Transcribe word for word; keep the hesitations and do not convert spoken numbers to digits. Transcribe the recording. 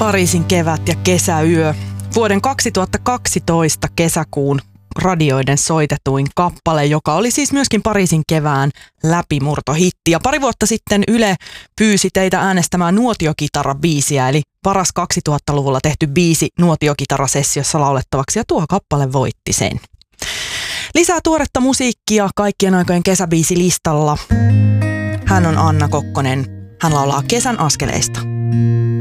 Pariisin kevät ja kesäyö. Vuoden kaksituhattakaksitoista kesäkuun radioiden soitetuin kappale, joka oli siis myöskin Pariisin kevään läpimurtohitti. Ja pari vuotta sitten Yle pyysi teitä äänestämään nuotiokitara-biisiä, eli paras kaksituhattaluvulla tehty biisi nuotiokitarasessiossa laulettavaksi, ja tuo kappale voitti sen. Lisää tuoretta musiikkia kaikkien aikojen kesäbiisilistalla. Hän on Anna Kokkonen. Hän laulaa Kesän askeleista.